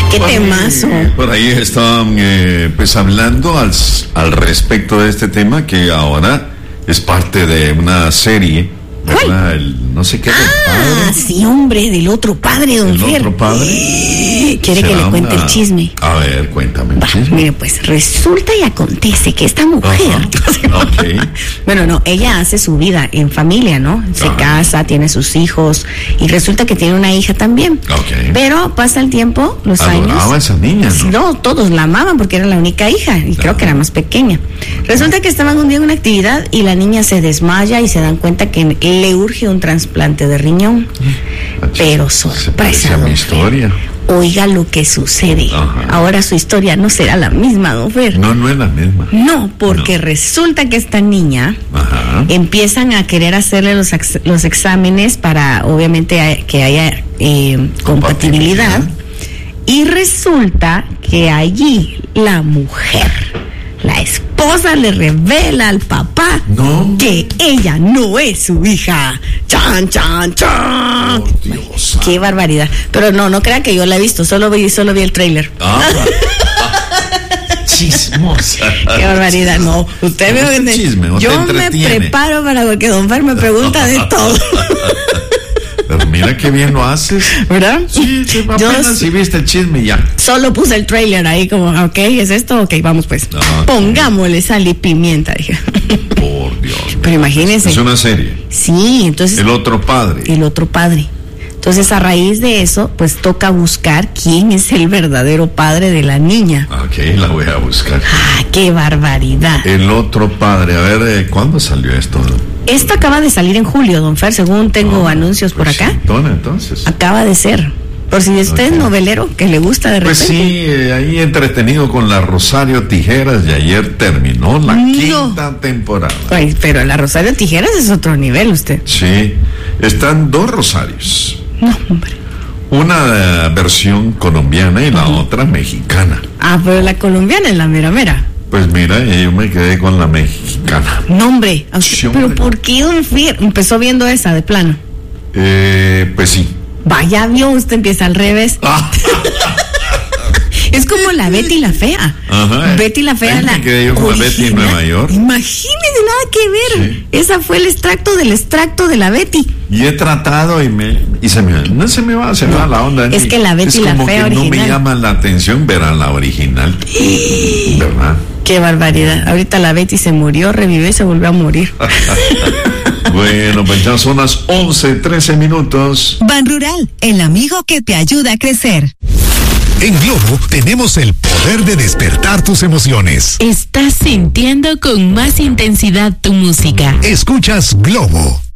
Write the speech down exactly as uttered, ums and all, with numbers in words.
Qué temazo. Por ahí estaban eh, pues hablando al, al respecto de este tema, que ahora es parte de una serie, ¿verdad? El, no sé qué del Ah, padre. sí, hombre, del otro padre, don ¿El Fer. otro padre? ¿Quiere que le cuente el chisme? A ver, cuéntame el Va, chisme. mire, pues resulta y acontece que esta mujer, Ajá. Ok. bueno, no, ella hace su vida en familia, ¿no? Se Ajá. casa, tiene sus hijos y resulta que tiene una hija también. Ok. Pero pasa el tiempo, los Adoraba años. a esa niña, ¿no? No, todos la amaban porque era la única hija y creo que era más pequeña. Resulta que estaban un día en una actividad y la niña se desmaya y se dan cuenta que le urge un trasplante de riñón. Pero Se parece sorpresa, a mi don Fer. historia. Oiga lo que sucede. Ajá. Ahora su historia no será la misma, don Fer. No, no es la misma. No, porque No. resulta que esta niña Ajá. empiezan a querer hacerle los, ex- los exámenes para, obviamente, a- que haya eh, compatibilidad. Y resulta que allí la mujer, la esposa, le revela al papá No. que ella no es su hija. ¡Chan, chan, chan! Por Dios. Qué barbaridad. Pero no, no crea que yo la he visto, solo vi, solo vi el tráiler. Ah. Chismosa. Qué barbaridad, no. Usted ¿Te gusta me el chisme o te Yo me entretiene? preparo para porque don Fer me pregunta de todo. Pero mira qué bien lo haces. ¿Verdad? Sí, sí, Yo apenas s- si viste el chisme y ya. Solo puse el trailer ahí como, ok, ¿es esto? Ok, vamos pues. Ah, ok. Pongámosle sal y pimienta, dije. Por Dios. Pero imagínense. Es una serie. Sí, entonces El otro padre. el otro padre. Entonces a raíz de eso, pues toca buscar quién es el verdadero padre de la niña. Ok, la voy a buscar. Ah, qué barbaridad. El otro padre. A ver, eh, ¿cuándo salió esto? Esto acaba de salir en julio, don Fer, según tengo Ah, anuncios por pues acá. sí, Tona, entonces. Acaba de ser. Por si usted es Ok. novelero, que le gusta de Pues repente. sí, eh, ahí entretenido con la Rosario Tijeras y ayer terminó la No. quinta temporada. Ay, pero la Rosario Tijeras es otro nivel, usted. Sí, están dos Rosarios. No, hombre. Una eh, versión colombiana y la otra mexicana. Ah, pero la colombiana es la mera mera. Pues mira, eh, yo me quedé con la mexicana. No, hombre. A usted- Sí, hombre. pero ¿por qué don Fer empezó viendo esa de plano? Eh, pues sí. Vaya, vio, usted empieza al revés. Ah, Es como la Betty la Fea. Ajá. Betty la Fea, Ahí me la quedé yo con la Betty en original. Nueva York. Imagínese, nada que ver. Sí. Esa fue el extracto del extracto de la Betty. y he tratado y me y se me no se me va, se me va la onda. Es Y que la Betty es la como Fea que no me original. llama la atención ver a la original. ¿Verdad? Qué barbaridad. Ahorita la Betty se murió, revivió y se volvió a morir. Bueno, pues ya son las once, trece minutos. Ban Rural, el amigo que te ayuda a crecer. En Globo tenemos el poder de despertar tus emociones. Estás sintiendo con más intensidad tu música. Escuchas Globo.